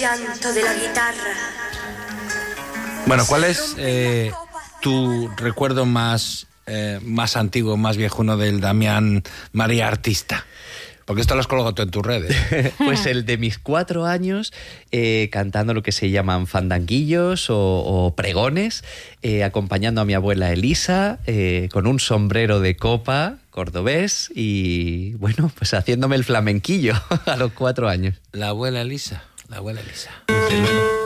llanto de la guitarra. Bueno, ¿cuál es tu recuerdo más antiguo, más viejuno del Damián María artista? Porque esto lo has colgado tú en tus redes. Pues el de mis 4 años, cantando lo que se llaman fandanguillos o pregones, acompañando a mi abuela Elisa, con un sombrero de copa cordobés y, bueno, pues haciéndome el flamenquillo a los 4 años. La abuela Elisa.